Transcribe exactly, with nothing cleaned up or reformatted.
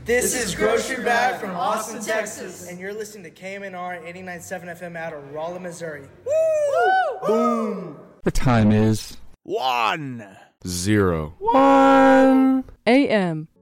This is Grocery Bag from Austin, Texas. And you're listening to K M N R eighty-nine point seven F M out of Rolla, Missouri. Woo! Boom! The time is one. Zero. One. A M.